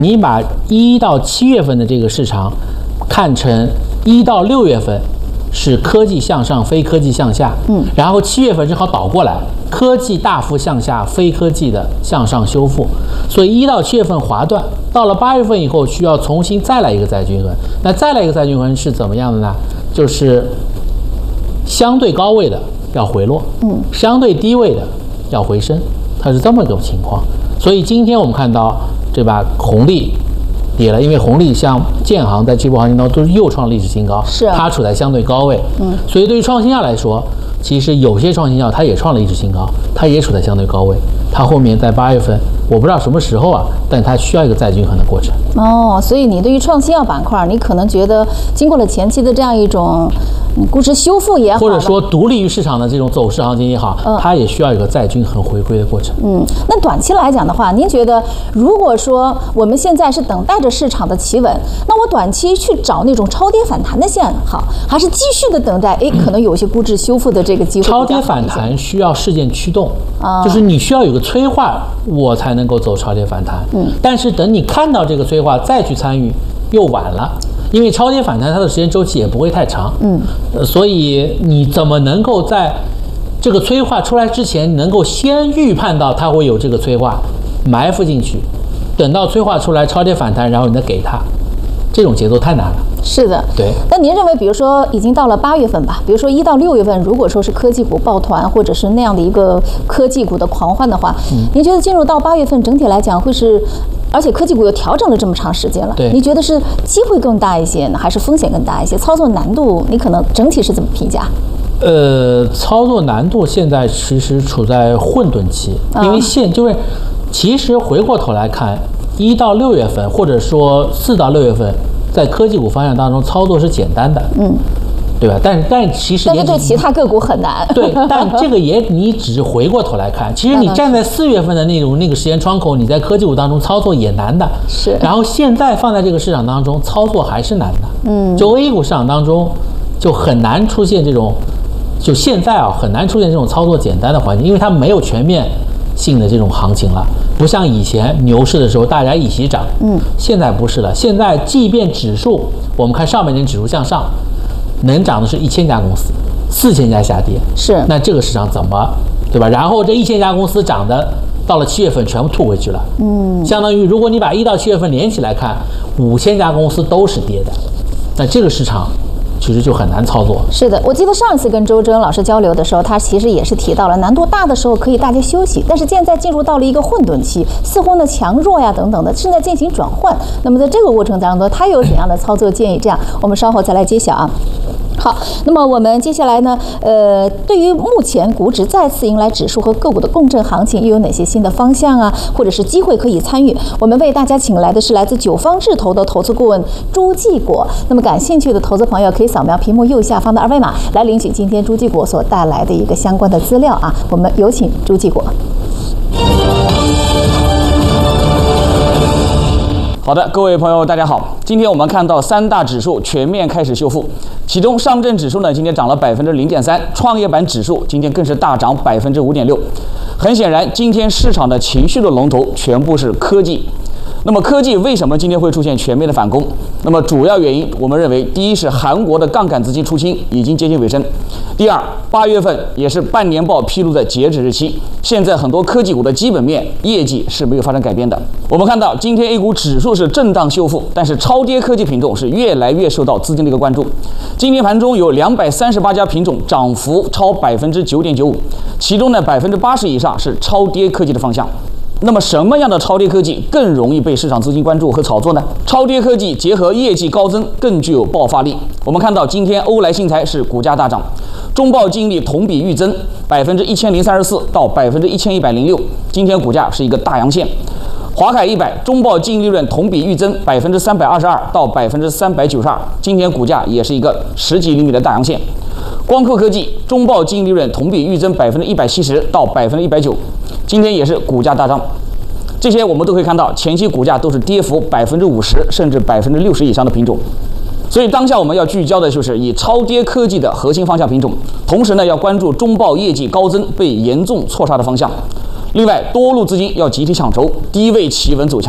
你把1到7月份的这个市场看成1到6月份是科技向上，非科技向下，然后7月份正好倒过来，科技大幅向下，非科技的向上修复，所以1到7月份滑断，到了8月份以后需要重新再来一个再均衡。那再来一个再均衡是怎么样的呢？就是相对高位的要回落，相对低位的要回升，它是这么一个情况。所以今天我们看到对吧，红利跌了，因为红利像建行在这波行情当中都是又创历史新高， 是它处在相对高位，所以对于创新药来说，其实有些创新药它也创了历史新高，它也处在相对高位，它后面在8月份我不知道什么时候啊，但它需要一个再均衡的过程。 所以你对于创新药板块，你可能觉得经过了前期的这样一种估值修复也好， 或者说独立于市场的这种走势行情也好，它也需要一个再均衡回归的过程。 那短期来讲的话，您觉得如果说我们现在是等待着市场的企稳，那我短期去找那种超跌反弹的线好，还是继续的等待？可能有些估值修复的这个机会。 超跌反弹需要事件驱动，就是你需要有个催化，我才能够走超跌反弹。但是等你看到这个催化再去参与，又晚了。因为超跌反弹它的时间周期也不会太长，所以你怎么能够在这个催化出来之前，能够先预判到它会有这个催化，埋伏进去，等到催化出来超跌反弹，然后你再给它，这种节奏太难了。 是的， 对。 那您认为，比如说已经到了8月份吧，比如说1到6月份，如果说是科技股抱团，或者是那样的一个科技股的狂欢的话，您觉得进入到8月份，整体来讲会是？而且科技股又调整了这么长时间了，你觉得是机会更大一些呢，还是风险更大一些？操作难度，你可能整体是怎么评价？ 操作难度现在其实处在混沌期，因为其实回过头来看，1到6月份，或者说4到6月份，在科技股方向当中操作是简单的，对吧？但其实对其他个股很难。 对，但这个你只是回过头来看，其实你站在4月份的那个时间窗口，你在科技股当中操作也难的。 是。 然后现在放在这个市场当中操作还是难的。就 A 股市场当中就很难出现这种，就现在很难出现这种操作简单的环境，因为它没有全面性的这种行情了，不像以前牛市的时候大家一起涨。现在不是了，现在即便指数，我们看上半年指数向上。能涨的是1000家公司，4000家下跌， 是。 那这个市场怎么，对吧？然后这1000家公司涨的，到了7月份全部吐回去了，相当于如果你把1到7月份连起来看，5000家公司都是跌的，那这个市场其实就很难操作。 是的，我记得上一次跟周征老师交流的时候，他其实也是提到了难度大的时候可以大家休息，但是现在进入到了一个混沌期，似乎呢强弱呀等等的正在进行转换。那么在这个过程当中，他有怎样的操作建议？这样我们稍后再来揭晓啊。好，那么我们接下来呢，对于目前股指再次迎来指数和个股的共振行情，又有哪些新的方向啊，或者是机会可以参与？我们为大家请来的是来自九方智投的投资顾问朱继国。那么感兴趣的投资朋友可以扫描屏幕右下方的2维码来领取今天朱继国所带来的一个相关的资料啊。我们有请朱继国。 好的，各位朋友，大家好。今天我们看到3大指数全面开始修复，其中上证指数呢今天涨了0.3%，创业板指数今天更是大涨5.6%。很显然，今天市场的情绪的龙头全部是科技。那么科技为什么今天会出现全面的反攻？那么主要原因，我们认为，第一是韩国的杠杆资金出清已经接近尾声；第二，8月份也是半年报披露的截止日期，现在很多科技股的基本面业绩是没有发生改变的。我们看到今天 A 股指数是震荡修复，但是超跌科技品种是越来越受到资金的一个关注。今天盘中有238家品种涨幅超9.95%，其中呢80%以上是超跌科技的方向。那么什么样的超跌科技更容易被市场资金关注和炒作呢？超跌科技结合业绩高增更具有爆发力。我们看到今天欧莱信材是股价大涨，中报净利同比预增1034%到1106%，今天股价是一个大阳线。华凯100中报净利润同比预增322%到392%，今天股价也是一个10几厘米的大阳线。光刻科技中报净利润同比预增170%到190%，今天也是股价大涨。这些我们都可以看到，前期股价都是跌幅50%甚至60%以上的品种。所以当下我们要聚焦的就是以超跌科技的核心方向品种，同时呢要关注中报业绩高增被严重错杀的方向。另外，多路资金要集体抢筹，低位企稳走强。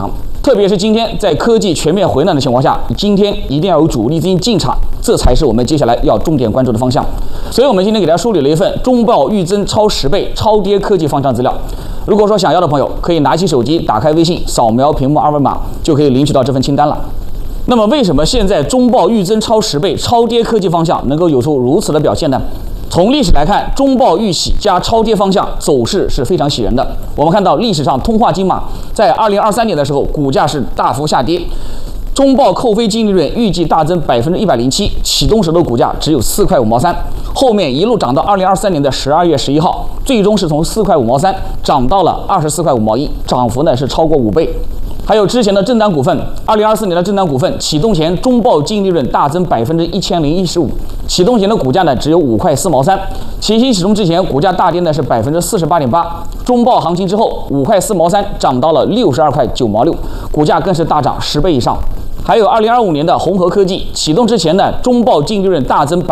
特别是今天在科技全面回暖的情况下，今天一定要有主力资金进场，这才是我们接下来要重点关注的方向。所以我们今天给大家梳理了一份中报预增超10倍超跌科技方向资料。如果说想要的朋友，可以拿起手机，打开微信，扫描屏幕二维码，就可以领取到这份清单了。那么为什么现在中报预增超10倍超跌科技方向能够有出如此的表现呢？从历史来看，中报预喜加超跌方向走势是非常喜人的。我们看到历史上通化金马在2023年的时候，股价是大幅下跌，中报扣非净利润预计大增107%，启动时的股价只有4块5毛3，后面一路涨到2023年的12月11号，最终是从4块5毛3涨到了24块5毛1，涨幅呢是超过5倍。还有之前的正单股份，2024年的正单股份启动前中报净利润大增1015%，启动前的股价呢只有5块4毛3，齐心启动之前股价大跌呢是48.8%，中报行情之后5块4毛3涨到了62块9毛6，股价更是大涨10倍以上。还有2025年的宏和科技启动之前呢，中报净利润大增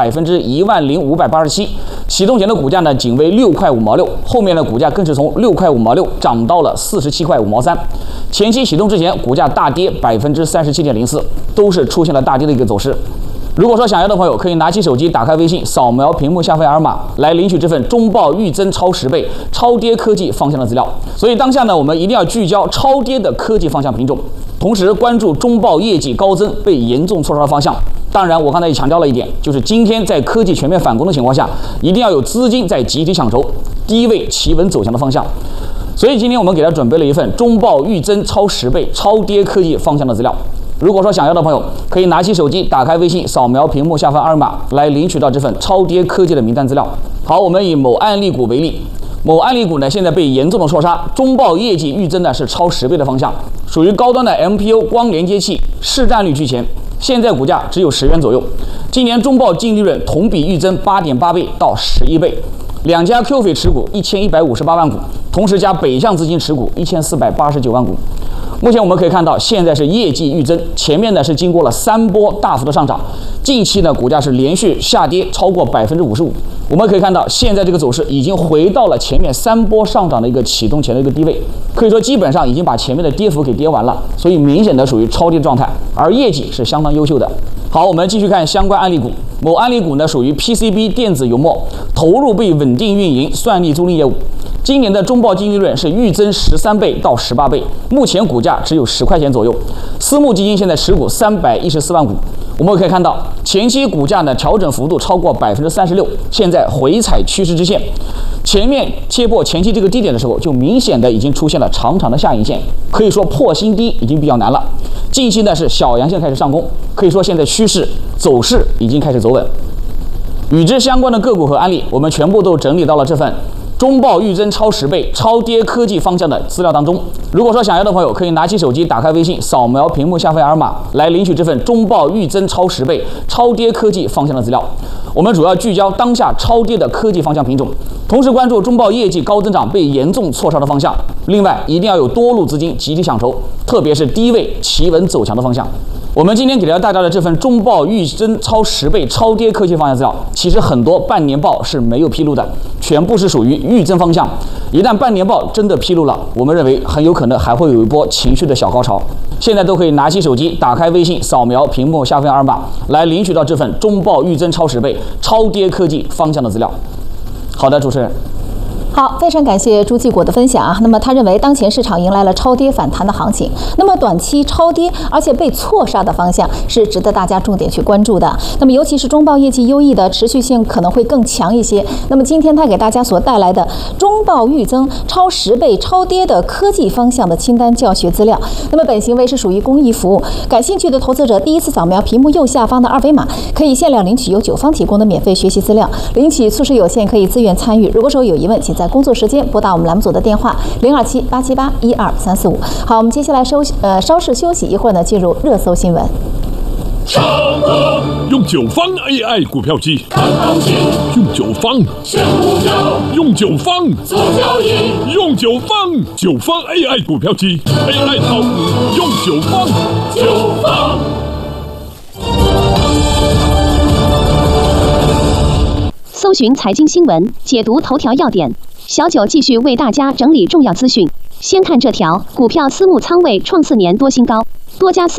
10587%，启动前的股价呢仅为6块5毛6，后面的股价更是从6块5毛6涨到了47块5毛3。前期启动之前股价大跌37.04%，都是出现了大跌的一个走势。如果说想要的朋友，可以拿起手机，打开微信，扫描屏幕下方二维码，来领取这份中报预增超10倍超跌科技方向的资料。所以当下呢，我们一定要聚焦超跌的科技方向品种，同时关注中报业绩高增被严重错杀的方向。当然，我刚才也强调了一点，就是今天在科技全面反攻的情况下，一定要有资金在集体抢筹，低位企稳走强的方向。所以今天我们给大家准备了一份中报预增超10倍超跌科技方向的资料。如果说想要的朋友，可以拿起手机，打开微信，扫描屏幕下方二维码，来领取到这份超跌科技的名单资料。好，我们以某案例股为例，某案例股呢现在被严重的错杀，中报业绩预增呢是超10倍的方向，属于高端的 MPO 光连接器，市占率居前，现在股价只有10元左右。今年中报净利润同比预增8.8倍到11倍。两家 QF 持股1158万股，同时加北向资金持股1489万股。目前我们可以看到，现在是业绩预增，前面呢是经过了3波大幅的上涨，近期呢股价是连续下跌超过55%。我们可以看到，现在这个走势已经回到了前面3波上涨的一个启动前的一个低位，可以说基本上已经把前面的跌幅给跌完了，所以明显的属于超跌状态，而业绩是相当优秀的。好，我们继续看相关案例股。某案例股呢属于 PCB 电子油墨，投入被稳定运营算力租赁业务。今年的中报净利润是预增13倍到18倍，目前股价只有10块钱左右。私募基金现在持股314万股。我们可以看到，前期股价呢调整幅度超过36%，现在回踩趋势之线。前面切破前期这个低点的时候，就明显的已经出现了长长的下影线，可以说破新低已经比较难了。近期呢是小阳线开始上攻，可以说现在趋势走势已经开始走稳。与之相关的个股和案例，我们全部都整理到了这份中报预增超10倍超跌科技方向的资料当中。如果说想要的朋友，可以拿起手机，打开微信，扫描屏幕下方二维码，来领取这份中报预增超10倍超跌科技方向的资料。我们主要聚焦当下超跌的科技方向品种，同时关注中报业绩高增长被严重错杀的方向。另外，一定要有多路资金集体抢筹，特别是低位企稳走强的方向。我们今天给到大家的这份中报预增超10倍超跌科技方向资料，其实很多半年报是没有披露的，全部是属于预增方向。一旦半年报真的披露了，我们认为很有可能还会有一波情绪的小高潮。现在都可以拿起手机，打开微信，扫描屏幕下方二维码，来领取到这份中报预增超10倍超跌科技方向的资料。好的，主持人。 好，非常感谢朱继国的分享啊。那么他认为当前市场迎来了超跌反弹的行情，那么短期超跌而且被错杀的方向是值得大家重点去关注的。那么尤其是中报业绩优异的，持续性可能会更强一些。那么今天他给大家所带来的中报预增超10倍超跌的科技方向的清单教学资料，那么本行为是属于公益服务，感兴趣的投资者第一次扫描屏幕右下方的二维码，可以限量领取由9方提供的免费学习资料，领取次数有限，可以自愿参与。如果说有疑问，请在工作时间拨打我们栏目组的电话027-878-12345。好，我们接下来稍事休息，一会儿呢进入热搜新闻。 用9方 AI 股票机看行情，用9方选股票，用9方做交易，用9方AI 股票机 AI 炒股，用9方。 搜寻财经新闻，解读头条要点。小九继续为大家整理重要资讯。 先看这条，股票私募仓位创4年多新高，多家私